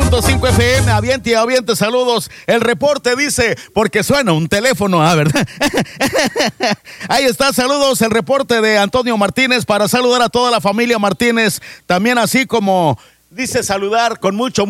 90.5 FM, aviente, saludos. El reporte dice, porque suena un teléfono, ¿verdad? Ahí está, saludos, el reporte de Antonio Martínez para saludar a toda la familia Martínez, también así como dice saludar con mucho